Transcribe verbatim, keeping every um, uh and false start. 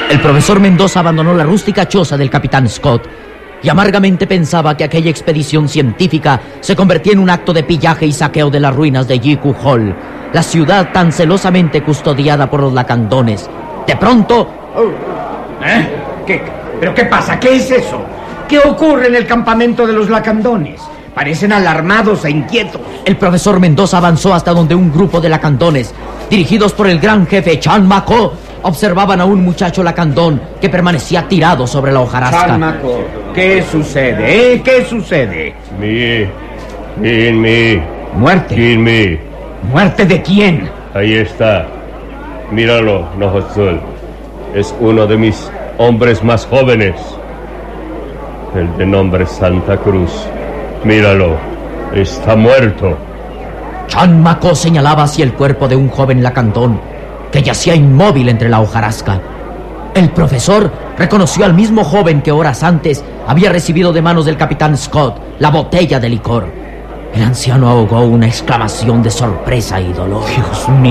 El profesor Mendoza abandonó la rústica choza del capitán Scott y amargamente pensaba que aquella expedición científica se convertía en un acto de pillaje y saqueo de las ruinas de Jiku Hall, la ciudad tan celosamente custodiada por los lacandones. De pronto... ¿Eh? ¿Qué? ¿Pero qué pasa? ¿Qué es eso? ¿Qué ocurre en el campamento de los lacandones? Parecen alarmados e inquietos. El profesor Mendoza avanzó hasta donde un grupo de lacandones, dirigidos por el gran jefe Chan Mako, observaban a un muchacho lacandón que permanecía tirado sobre la hojarasca. Chan Mako, ¿qué sucede? ¿Eh? ¿Qué sucede? Mi, Jin Mi. ¿Muerte? Jin Mi. ¿Muerte de quién? Ahí está. Míralo, Nohotsul. Es uno de mis hombres más jóvenes. El de nombre Santa Cruz. Míralo, está muerto. Chan Mako señalaba hacia el cuerpo de un joven lacandón que yacía inmóvil entre la hojarasca. El profesor reconoció al mismo joven que horas antes había recibido de manos del capitán Scott la botella de licor. El anciano ahogó una exclamación de sorpresa y dolor. Dios mío.